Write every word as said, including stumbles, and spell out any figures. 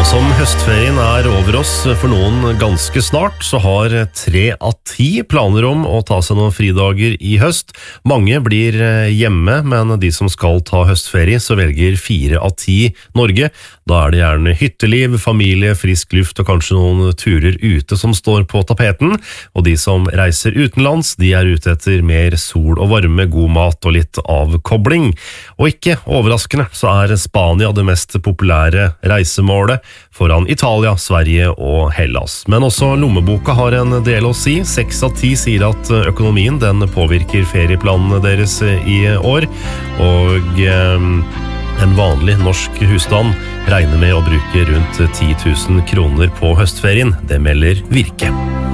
Som høstferien er over oss for noen ganske snart, så har tre av ti planer om å ta seg noen fridager i høst. Mange blir hjemme, men de som skal ta høstferie, så velger fire av ti Norge. Da er det gjerne hytteliv, familie, frisk luft og kanskje noen turer ute som står på tapeten. Og de som reiser utenlands, de er ute etter mer sol og varme, god mat og litt avkobling. Og ikke overraskende så er Spania det mest populære reisemålet, foran Italia, Sverige og Hellas. Men også lommeboka har en del å si. Seks av ti sier at økonomien den påvirker ferieplanene deres i år, og eh, en vanlig norsk husstand regner med å bruke rundt ti tusen kroner på høstferien. Det melder Virke.